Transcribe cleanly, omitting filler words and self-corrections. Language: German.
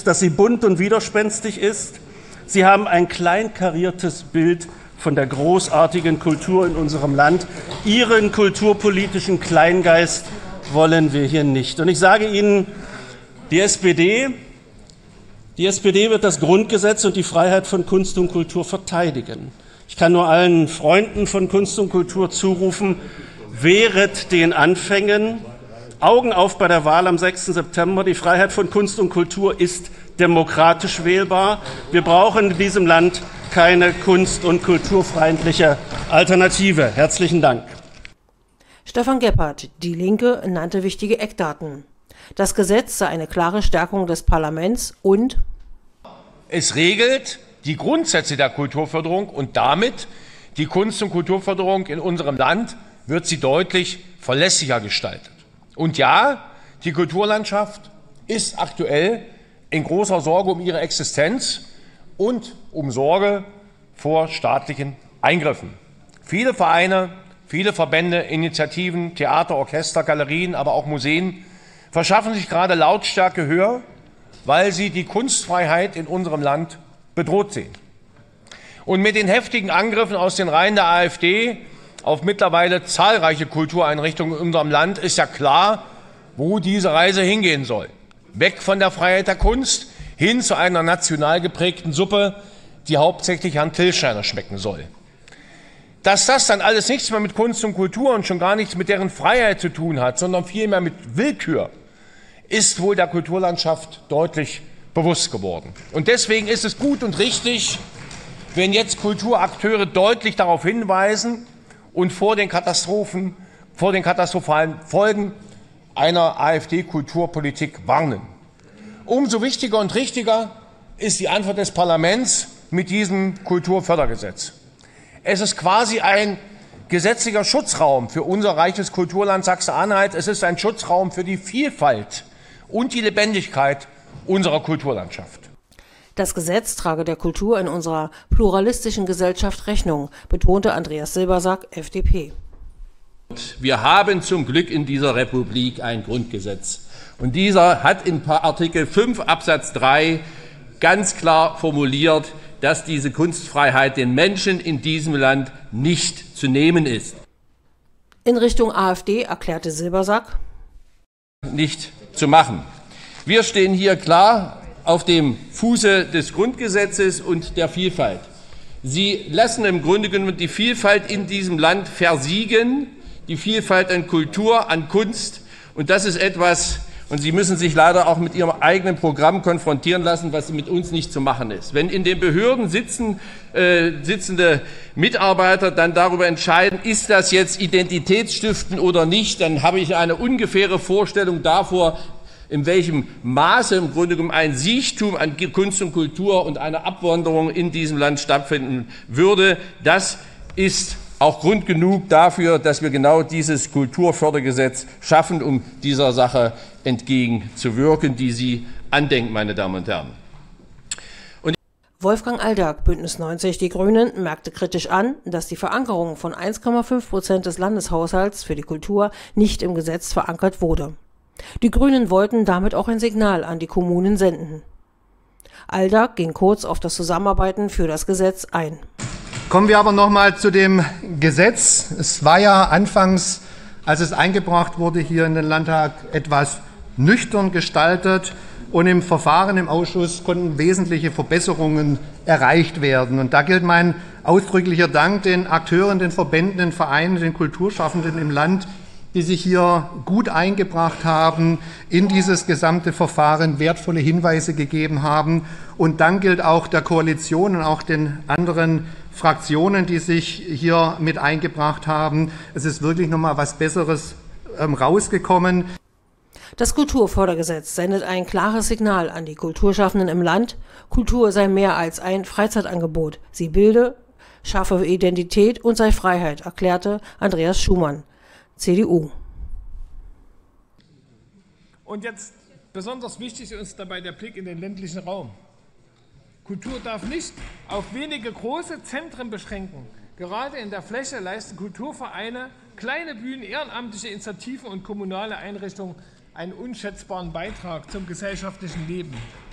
ist, dass sie bunt und widerspenstig ist. Sie haben ein kleinkariertes Bild von der großartigen Kultur in unserem Land. Ihren kulturpolitischen Kleingeist wollen wir hier nicht. Und ich sage Ihnen, die SPD wird das Grundgesetz und die Freiheit von Kunst und Kultur verteidigen. Ich kann nur allen Freunden von Kunst und Kultur zurufen, wehret den Anfängen, Augen auf bei der Wahl am 6. September. Die Freiheit von Kunst und Kultur ist demokratisch wählbar. Wir brauchen in diesem Land keine kunst- und kulturfeindliche Alternative. Herzlichen Dank. Stefan Gebhardt, Die Linke, nannte wichtige Eckdaten. Das Gesetz sei eine klare Stärkung des Parlaments und es regelt die Grundsätze der Kulturförderung und damit die Kunst- und Kulturförderung in unserem Land wird sie deutlich verlässlicher gestaltet. Und ja, die Kulturlandschaft ist aktuell in großer Sorge um ihre Existenz und um Sorge vor staatlichen Eingriffen. Viele Vereine, viele Verbände, Initiativen, Theater, Orchester, Galerien, aber auch Museen verschaffen sich gerade Lautstärke höher, weil sie die Kunstfreiheit in unserem Land bedroht sehen. Und mit den heftigen Angriffen aus den Reihen der AfD auf mittlerweile zahlreiche Kultureinrichtungen in unserem Land ist ja klar, wo diese Reise hingehen soll. Weg von der Freiheit der Kunst hin zu einer national geprägten Suppe, die hauptsächlich Herrn Tilschner schmecken soll. Dass das dann alles nichts mehr mit Kunst und Kultur und schon gar nichts mit deren Freiheit zu tun hat, sondern vielmehr mit Willkür, ist wohl der Kulturlandschaft deutlich bewusst geworden. Und deswegen ist es gut und richtig, wenn jetzt Kulturakteure deutlich darauf hinweisen und vor den katastrophalen Folgen einer AfD-Kulturpolitik warnen. Umso wichtiger und richtiger ist die Antwort des Parlaments mit diesem Kulturfördergesetz. Es ist quasi ein gesetzlicher Schutzraum für unser reiches Kulturland Sachsen-Anhalt. Es ist ein Schutzraum für die Vielfalt und die Lebendigkeit unserer Kulturlandschaft. Das Gesetz trage der Kultur in unserer pluralistischen Gesellschaft Rechnung, betonte Andreas Silbersack, FDP. Wir haben zum Glück in dieser Republik ein Grundgesetz. Und dieser hat in Artikel 5 Absatz 3 ganz klar formuliert, dass diese Kunstfreiheit den Menschen in diesem Land nicht zu nehmen ist. In Richtung AfD erklärte Silbersack: Nicht zu machen. Wir stehen hier klar auf dem Fuße des Grundgesetzes und der Vielfalt. Sie lassen im Grunde genommen die Vielfalt in diesem Land versiegen, die Vielfalt an Kultur, an Kunst. Und das ist etwas, und Sie müssen sich leider auch mit Ihrem eigenen Programm konfrontieren lassen, was mit uns nicht zu machen ist. Wenn in den Behörden sitzende Mitarbeiter dann darüber entscheiden, ist das jetzt identitätsstiftend oder nicht, dann habe ich eine ungefähre Vorstellung davor, in welchem Maße im Grunde genommen ein Siechtum an Kunst und Kultur und eine Abwanderung in diesem Land stattfinden würde. Das ist auch Grund genug dafür, dass wir genau dieses Kulturfördergesetz schaffen, um dieser Sache entgegenzuwirken, die Sie andenken, meine Damen und Herren. Wolfgang Aldag, Bündnis 90 Die Grünen, merkte kritisch an, dass die Verankerung von 1,5% des Landeshaushalts für die Kultur nicht im Gesetz verankert wurde. Die Grünen wollten damit auch ein Signal an die Kommunen senden. Aldag ging kurz auf das Zusammenarbeiten für das Gesetz ein. Kommen wir aber noch mal zu dem Gesetz. Es war ja anfangs, als es eingebracht wurde hier in den Landtag, etwas nüchtern gestaltet. Und im Verfahren im Ausschuss konnten wesentliche Verbesserungen erreicht werden. Und da gilt mein ausdrücklicher Dank den Akteuren, den Verbänden, den Vereinen, den Kulturschaffenden im Land, die sich hier gut eingebracht haben, in dieses gesamte Verfahren wertvolle Hinweise gegeben haben. Und Dank gilt auch der Koalition und auch den anderen Fraktionen, die sich hier mit eingebracht haben. Es ist wirklich noch mal was Besseres rausgekommen. Das Kulturfördergesetz sendet ein klares Signal an die Kulturschaffenden im Land. Kultur sei mehr als ein Freizeitangebot. Sie bilde, schaffe Identität und sei Freiheit, erklärte Andreas Schumann, CDU. Und jetzt besonders wichtig ist uns dabei der Blick in den ländlichen Raum. Kultur darf nicht auf wenige große Zentren beschränken. Gerade in der Fläche leisten Kulturvereine, kleine Bühnen, ehrenamtliche Initiativen und kommunale Einrichtungen einen unschätzbaren Beitrag zum gesellschaftlichen Leben.